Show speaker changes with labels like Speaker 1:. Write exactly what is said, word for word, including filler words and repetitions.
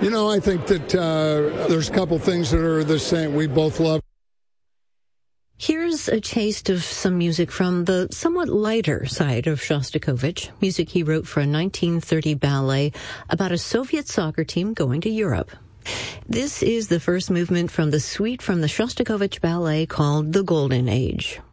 Speaker 1: You know, I think that uh, there's a couple things that are the same. We both love.
Speaker 2: Here's a taste of some music from the somewhat lighter side of Shostakovich, music he wrote for a nineteen thirty ballet about a Soviet soccer team going to Europe. This is the first movement from the suite from the Shostakovich ballet called The Golden Age.